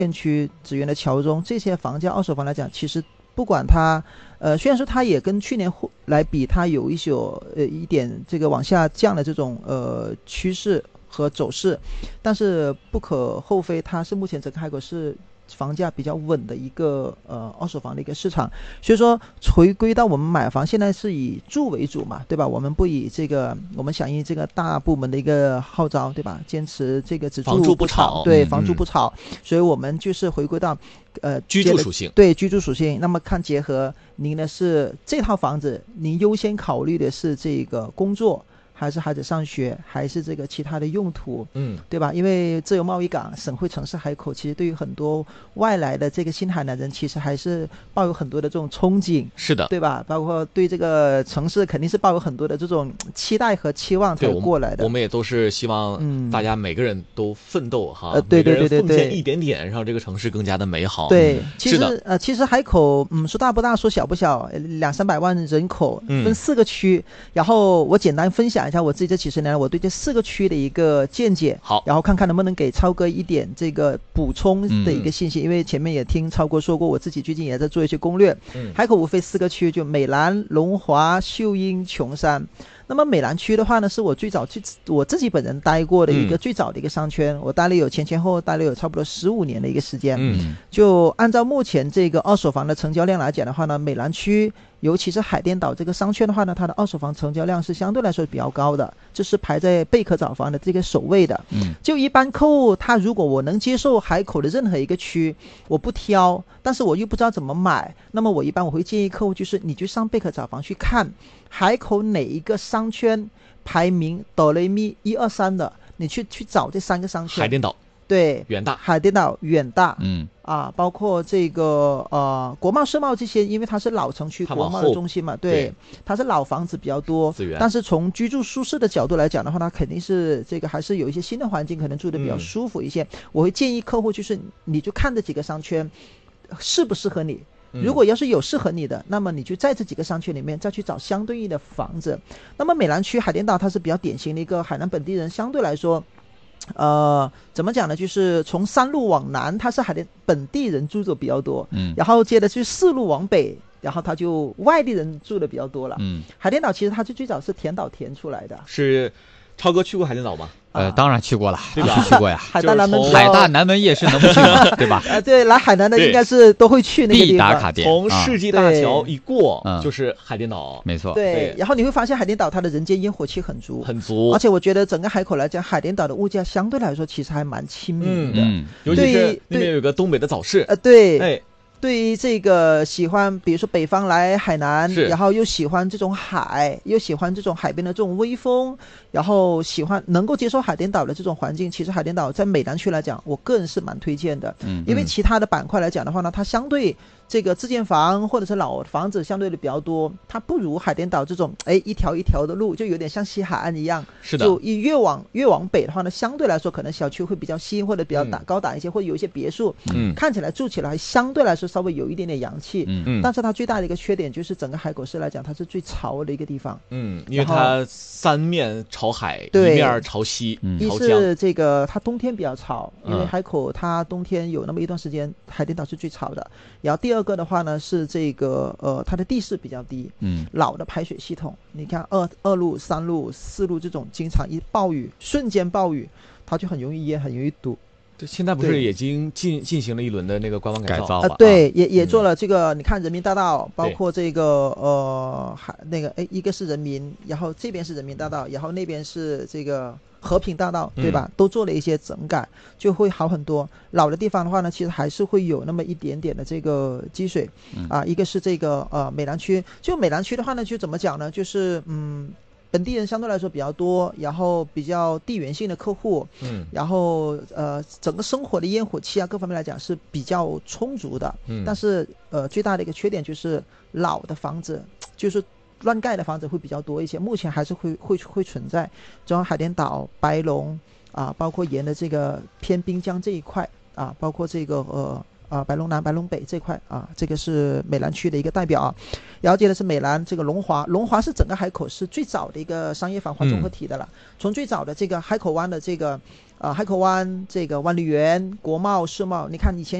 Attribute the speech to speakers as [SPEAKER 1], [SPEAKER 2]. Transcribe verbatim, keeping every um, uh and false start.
[SPEAKER 1] 院区、紫园的桥中这些房价二手房来讲，其实不管它呃虽然说它也跟去年来比它有一些呃一点这个往下降的这种呃趋势和走势，但是不可厚非它是目前整个海口市房价比较稳的一个呃二手房的一个市场。所以说回归到我们买房现在是以住为主嘛，对吧？我们不以这个我们响应这个大部门的一个号召，对吧？坚持这个只
[SPEAKER 2] 房住不炒，
[SPEAKER 1] 对，房住不炒、嗯、所以我们就是回归到呃
[SPEAKER 2] 居住属性，
[SPEAKER 1] 对，居住属性。那么看结合您的是这套房子，您优先考虑的是这个工作，还是孩子上学，还是这个其他的用途，
[SPEAKER 2] 嗯，
[SPEAKER 1] 对吧？因为自由贸易港、省会城市海口，其实对于很多外来的这个新海南人，其实还是抱有很多的这种憧憬，
[SPEAKER 2] 是的，
[SPEAKER 1] 对吧？包括对这个城市肯定是抱有很多的这种期待和期望才过来的。
[SPEAKER 2] 我 们, 我们也都是希望大家每个人都奋斗、嗯、哈，
[SPEAKER 1] 呃，对对对对对，
[SPEAKER 2] 每个人奉献一点点，让这个城市更加的美好。
[SPEAKER 1] 对，
[SPEAKER 2] 嗯、
[SPEAKER 1] 其实呃，其实海口，嗯，说大不大，说小不小，两三百万人口，分四个区、嗯，然后我简单分享一下我自己这几十年我对这四个区的一个见解，
[SPEAKER 2] 好，
[SPEAKER 1] 然后看看能不能给超哥一点这个补充的一个信息、嗯、因为前面也听超哥说过，我自己最近也在做一些攻略。嗯，海口无非四个区，就美兰、龙华、秀英、琼山。那么美兰区的话呢，是我最早最我自己本人待过的一个最早的一个商圈、嗯、我待了有前前后后待了有差不多十五年的一个时间。
[SPEAKER 2] 嗯，
[SPEAKER 1] 就按照目前这个二手房的成交量来讲的话呢，美兰区尤其是海淀岛这个商圈的话呢，它的二手房成交量是相对来说比较高的，这是排在贝壳找房的这个首位的。
[SPEAKER 2] 嗯，
[SPEAKER 1] 就一般客户他如果我能接受海口的任何一个区，我不挑，但是我又不知道怎么买，那么我一般我会建议客户就是你就上贝壳找房去看海口哪一个商圈排名哆来咪一二三的，你去去找这三个商圈。
[SPEAKER 2] 海淀岛，
[SPEAKER 1] 对，
[SPEAKER 2] 远大，
[SPEAKER 1] 海淀岛、远大，
[SPEAKER 2] 嗯
[SPEAKER 1] 啊，包括这个呃国贸、世贸这些，因为它是老城区国贸的中心嘛，对，
[SPEAKER 2] 对，
[SPEAKER 1] 它是老房子比较多，但是从居住舒适的角度来讲的话，它肯定是这个还是有一些新的环境，可能住的比较舒服一些。嗯、我会建议客户就是你就看这几个商圈适不适合你。如果要是有适合你的，那么你就在这几个商圈里面再去找相对应的房子。那么美兰区海淀岛它是比较典型的一个海南本地人，相对来说呃，怎么讲呢？就是从三路往南，它是海淀本地人住的比较多，嗯，然后接着去四路往北，然后它就外地人住的比较多了，嗯。海淀岛其实它就最早是填岛填出来的。
[SPEAKER 2] 是，超哥去过海淀岛吗？
[SPEAKER 3] 呃，当然去过了，
[SPEAKER 2] 对吧？
[SPEAKER 3] 去过呀。
[SPEAKER 1] 海大南门，
[SPEAKER 3] 海大南门夜市能不去吗？对吧？
[SPEAKER 1] 呃，对，来海南的应该是都会去那个地方。
[SPEAKER 3] 必打卡点，
[SPEAKER 2] 从世纪大桥一过、
[SPEAKER 3] 嗯、
[SPEAKER 2] 就是海淀岛，
[SPEAKER 3] 没错。
[SPEAKER 1] 对，对，然后你会发现海淀岛它的人间烟火气很足，
[SPEAKER 2] 很足。
[SPEAKER 1] 而且我觉得整个海口来讲，海淀岛的物价相对来说其实还蛮亲民的，
[SPEAKER 2] 嗯，尤其是那边有个东北的早市，
[SPEAKER 1] 呃，对，
[SPEAKER 2] 哎。
[SPEAKER 1] 对于这个喜欢比如说北方来海南，然后又喜欢这种海，又喜欢这种海边的这种微风，然后喜欢能够接受海淀岛的这种环境，其实海淀岛在美南区来讲我个人是蛮推荐的。嗯，因为其他的板块来讲的话呢，它相对这个自建房或者是老房子相对的比较多，它不如海淀岛这种哎一条一条的路，就有点像西海岸一样。
[SPEAKER 2] 是的，
[SPEAKER 1] 就一越往越往北的话呢，相对来说可能小区会比较新或者比较大、嗯、高档一些，或者有一些别墅，嗯，看起来住起来相对来说稍微有一点点洋气，嗯嗯，但是它最大的一个缺点就是整个海口市来讲，它是最潮的一个地方，
[SPEAKER 2] 嗯，因为它三面朝海，一面朝西，
[SPEAKER 1] 嗯，一是这个它冬天比较潮，因为海口它冬天有那么一段时间海淀岛是最潮的，然后第二个的话呢是这个呃它的地势比较低，嗯，老的排水系统，你看二二路、三路、四路这种经常一暴雨瞬间暴雨，它就很容易淹，很容易堵。
[SPEAKER 2] 现在不是已经进进行了一轮的那个官网改造
[SPEAKER 3] 吧？
[SPEAKER 1] 呃、对，也也做了这个、嗯。你看人民大道，包括这个呃，还那个哎，一个是人民，然后这边是人民大道，然后那边是这个和平大道，对吧？嗯、都做了一些整改，就会好很多。老的地方的话呢，其实还是会有那么一点点的这个积水，嗯、啊，一个是这个呃美兰区，就美兰区的话呢，就怎么讲呢？就是嗯。本地人相对来说比较多，然后比较地缘性的客户，嗯，然后呃整个生活的烟火气啊各方面来讲是比较充足的，嗯，但是呃最大的一个缺点就是老的房子就是乱盖的房子会比较多一些，目前还是会会会存在，中央海淀岛、白龙啊，包括沿的这个偏滨江这一块啊，包括这个呃。啊，白龙南、白龙北这块啊，这个是美兰区的一个代表啊。然后接着是美兰这个龙华，龙华是整个海口市最早的一个商业繁华综合体的了。嗯、从最早的这个海口湾的这个呃海口湾、这个万丽园、国贸、世贸，你看以前